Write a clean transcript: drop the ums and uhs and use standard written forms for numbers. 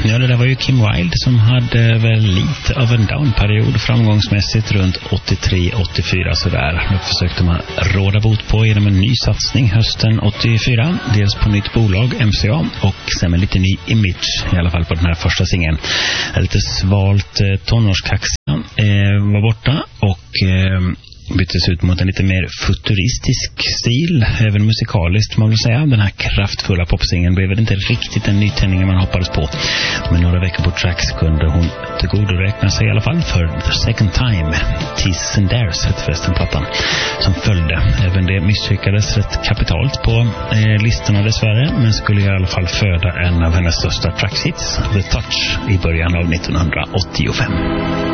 Ja, det där var ju Kim Wilde som hade väl lite av en downperiod framgångsmässigt runt 83-84 sådär. Då försökte man råda bot på genom en ny satsning hösten 84. Dels på nytt bolag, MCA, och sen med lite ny image, i alla fall på den här första singeln. Lite svalt tonårskaxia var borta och byttes ut mot en lite mer futuristisk stil, även musikaliskt man vill säga. Den här kraftfulla popsingen blev väl inte riktigt den nytändningen man hoppades på. Men några veckor på Tracks kunde hon tillgodoräkna sig i alla fall för The Second Time. Tis and Dares hette förresten plattan som följde. Även det misslyckades rätt kapitalt på listorna dessvärre, men skulle i alla fall föda en av hennes största Tracks-hits, The Touch, i början av 1985.